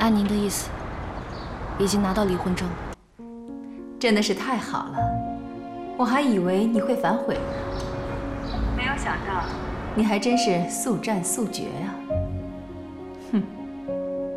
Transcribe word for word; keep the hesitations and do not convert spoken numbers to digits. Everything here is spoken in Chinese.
按您的意思，已经拿到离婚证。 真的是太好了，我还以为你会反悔呢。没有想到，你还真是速战速决呀。